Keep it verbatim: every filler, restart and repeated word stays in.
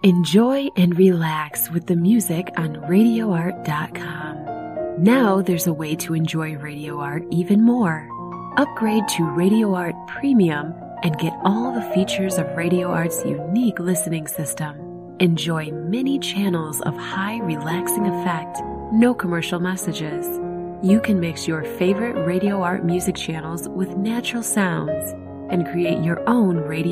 Enjoy and relax with the music on radio art dot com. Now there's a way to enjoy Radio Art even more. Upgrade to Radio Art Premium and get all the features of Radio Art's unique listening system. Enjoy many channels of high relaxing effect, no commercial messages. You can mix your favorite Radio Art music channels with natural sounds and create your own radio